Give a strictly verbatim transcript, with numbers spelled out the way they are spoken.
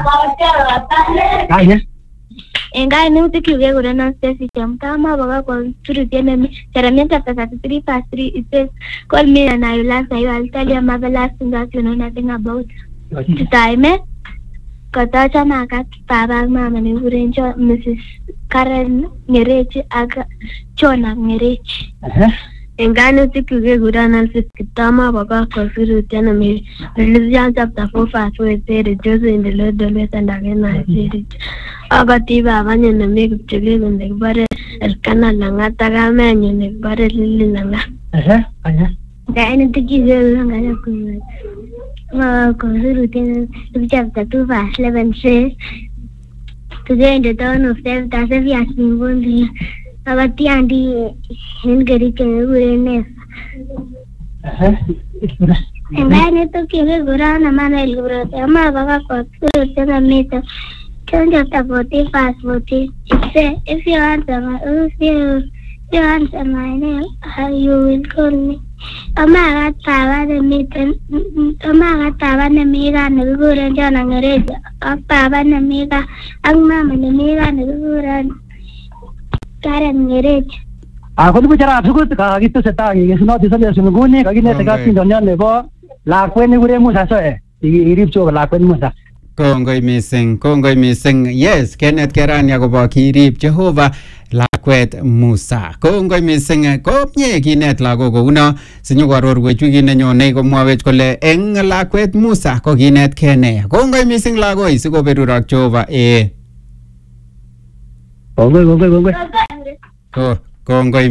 Kaya. Engai ni uti kiuge gure na Stacy Chamtama baga kwa suru tiene Jeremiah chapter thirty-three verse three it says call me and I will answer you. I'll tell you marvelous things that you know nothing about. Time kata chama kat baba mama ni gurenjo Missus Karen Ngerechi aga Chona Ngerechi. Eh. Engai ni uti kiuge gure analysis kitama baga kwa suru tiene me Religion chapter four verse four it says rejoice in the Lord always and again I say it. Agati baba nyene make chege gunde bare elkana langa taga me nyene bare lili langa Eh, kaya. dan tiki je langa ya ku ma ko suru tin chapter two verse eleven says today in the town of Dev Dasavi has been born Agati andi hengeri ke urene Eh. engane to ke gura na mana lura ama baba ko suru tin meta John chapter forty verse forty it says, if you answer my if you, you answer my name, you will call me. Amaga tawa de miten amaga tawa na miga na guguran John ang reja. Tawa na miga ang mama na miga na guguran Karen ngereja. Ako tu bicara suku ka gitu setagi gesno disale sunuguni ka gine tega tin donya lebo lakwen ni gure musa so e irip cho lakwen musa. Kongoi missing, kongoi missing. Yes, Kenneth Keran yakobo kirib Jehovah lakwet Musa. Kongoi missing. Komye kinet lagok kouno sinyokoarorwech wikit nenyone komwawech kole eng lakwet Musa ko kinet kene. Kongoi missing lagoi sikoberur ak Jehovah. Eh. Kongoi kongoi kongoi. Ko kongoi